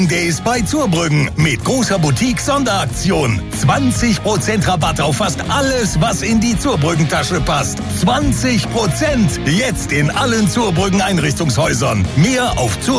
Days bei Zurbrüggen mit großer Boutique-Sonderaktion. 20% Rabatt auf fast alles, was in die Zurbrüggen-Tasche passt. 20%! Jetzt in allen Zurbrüggen Einrichtungshäusern. Mehr auf